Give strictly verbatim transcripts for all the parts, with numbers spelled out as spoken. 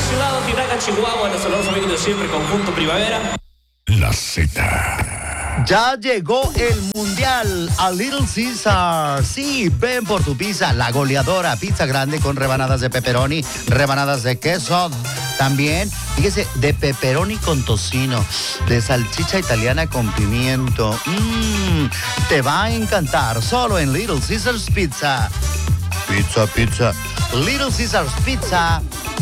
ciudad de Ojinaga, Chihuahua, los saludos amigos de siempre, Conjunto Primavera. La Z. Ya llegó el mundial a Little Caesar. Sí, ven por tu pizza, la goleadora. Pizza grande con rebanadas de pepperoni, rebanadas de queso. También, fíjese, de pepperoni con tocino, de salchicha italiana con pimiento. Mmm, te va a encantar solo en Little Caesar's Pizza. Pizza, pizza. Little Caesar's Pizza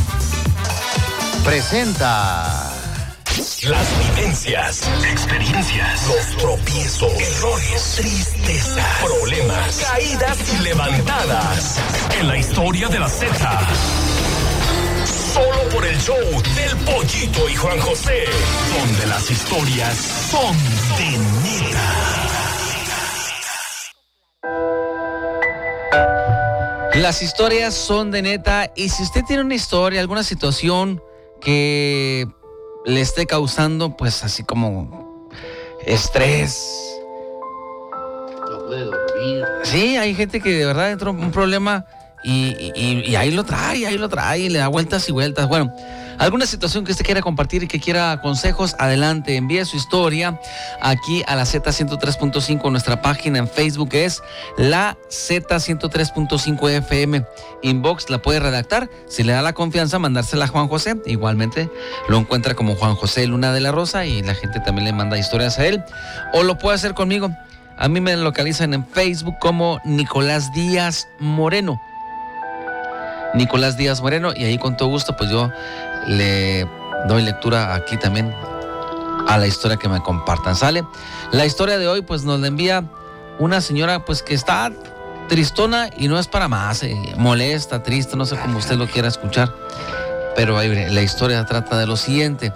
presenta las vivencias, experiencias, los tropiezos, errores, tristezas, problemas, caídas y levantadas en la historia de la Z. Solo por el show del Pollito y Juan José, donde las historias son de neta. Las historias son de neta, y si usted tiene una historia, alguna situación que le esté causando, pues así como estrés. No puede dormir. Sí, hay gente que de verdad entró en un problema y, y, y ahí lo trae, ahí lo trae, y le da vueltas y vueltas. Bueno, alguna situación que usted quiera compartir y que quiera consejos, adelante, envíe su historia aquí a la Z ciento tres punto cinco. Nuestra página en Facebook es la Z ciento tres punto cinco F M. Inbox la puede redactar, si le da la confianza, mandársela a Juan José. Igualmente lo encuentra como Juan José Luna de la Rosa y la gente también le manda historias a él. O lo puede hacer conmigo. A mí me localizan en Facebook como Nicolás Díaz Moreno. Nicolás Díaz Moreno, y ahí con todo gusto pues yo le doy lectura aquí también a la historia que me compartan. ¿Sale? La historia de hoy pues nos la envía una señora pues que está tristona y no es para más, eh, molesta, triste, no sé cómo usted lo quiera escuchar, pero ahí la historia trata de lo siguiente.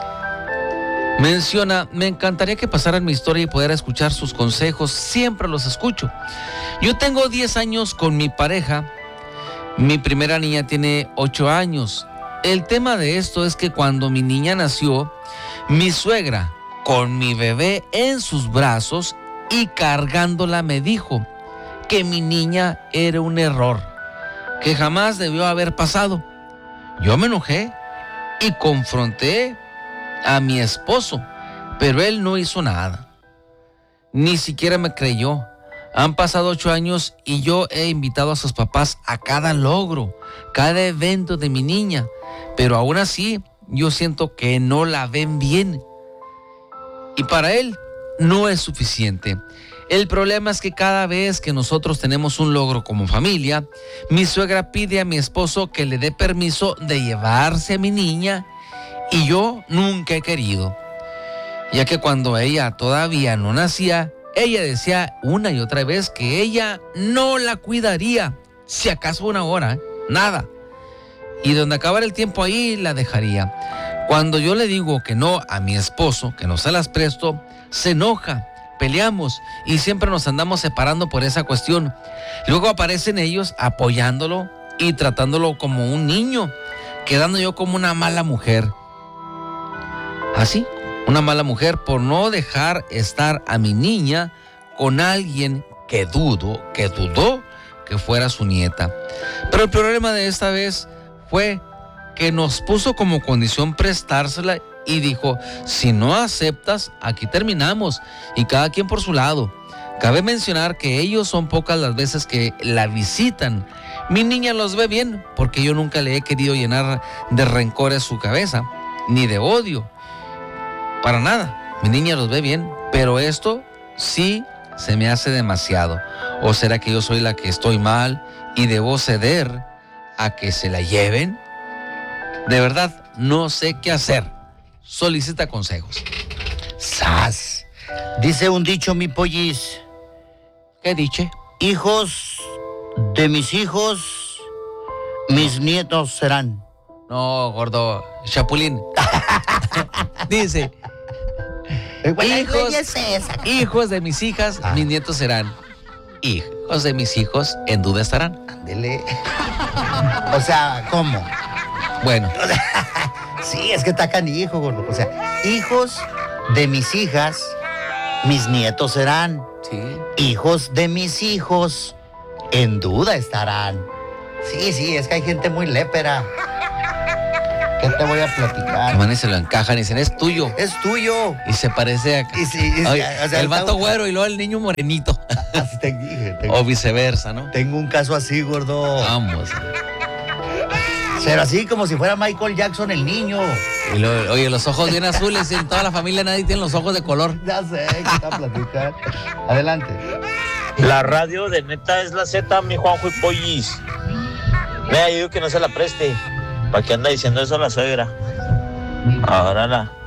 Menciona: me encantaría que pasaran mi historia y poder escuchar sus consejos, siempre los escucho. Yo tengo diez años con mi pareja. Mi primera niña tiene ocho años. El tema de esto es que cuando mi niña nació, mi suegra, con mi bebé en sus brazos y cargándola, me dijo que mi niña era un error, que jamás debió haber pasado. Yo me enojé y confronté a mi esposo, pero él no hizo nada. Ni siquiera me creyó. Han pasado ocho años y yo he invitado a sus papás a cada logro, cada evento de mi niña, pero aún así yo siento que no la ven bien. Y para él no es suficiente. El problema es que cada vez que nosotros tenemos un logro como familia, mi suegra pide a mi esposo que le dé permiso de llevarse a mi niña, y yo nunca he querido, ya que cuando ella todavía no nacía, ella decía una y otra vez que ella no la cuidaría, si acaso una hora, nada. Y donde acabara el tiempo ahí la dejaría. Cuando yo le digo que no a mi esposo, que no se las presto, se enoja, peleamos y siempre nos andamos separando por esa cuestión. Luego aparecen ellos apoyándolo y tratándolo como un niño, quedando yo como una mala mujer. Así. Una mala mujer por no dejar estar a mi niña con alguien que dudo, que dudó que fuera su nieta. Pero el problema de esta vez fue que nos puso como condición prestársela y dijo: si no aceptas, aquí terminamos, y cada quien por su lado. Cabe mencionar que ellos son pocas las veces que la visitan. Mi niña los ve bien porque yo nunca le he querido llenar de rencores su cabeza, ni de odio. Para nada, mi niña los ve bien, pero esto sí se me hace demasiado. ¿O será que yo soy la que estoy mal y debo ceder a que se la lleven? De verdad, no sé qué hacer. Solicita consejos. ¡Sas! Dice un dicho, mi pollis. ¿Qué dice? Hijos de mis hijos, mis nietos serán. No, gordo, chapulín. Dice: hijos, es esa? hijos de mis hijas, ah. mis nietos serán. Hijos de mis hijos, en duda estarán. Ándele. O sea, ¿cómo? Bueno. Sí, es que está canijo, gordo. O sea, hijos de mis hijas, mis nietos serán. Sí. Hijos de mis hijos, en duda estarán. Sí, sí, es que hay gente muy lépera. ¿Qué te voy a platicar? Hermano, y se lo encajan y dicen, es tuyo. Es tuyo. Y se parece a... Y sí, y- Oye, o sea, el vato está- güero y luego el niño morenito. Así te dije, tengo, O viceversa, ¿no? tengo un caso así, gordo. Vamos. Pero así como si fuera Michael Jackson el niño. Y luego, oye, los ojos bien azules. En toda la familia nadie tiene los ojos de color. Ya sé, ¿qué te va a platicar? Adelante. La radio de neta es la Z, mi Juanjo y Pollis. Me ha dicho que no se la preste. ¿Para qué anda diciendo eso la suegra? Ahora la,